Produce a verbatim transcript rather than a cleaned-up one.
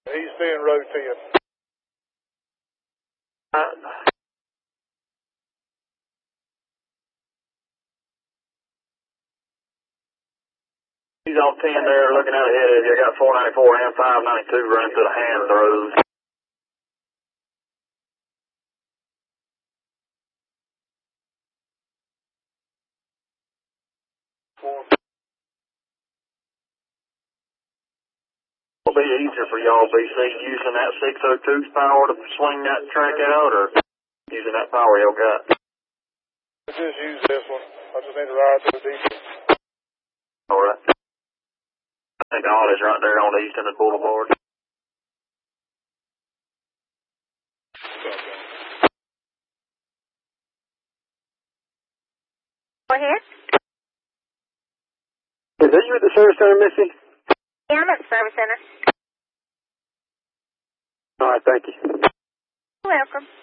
He's being row ten. Uh, he's on ten there, looking out ahead of you. I got four ninety-four and five ninety-two running through the hand throws. It'll be easier for y'all, B C, using that six oh two power to swing that track out, or using that power y'all got? I just use this one. I just need to ride to the defense. All right. I think all is right there on the east end of the boulevard. Go ahead. Is that you at the service center, Missy? Yeah, I'm at the service center. All right, thank you. You're welcome.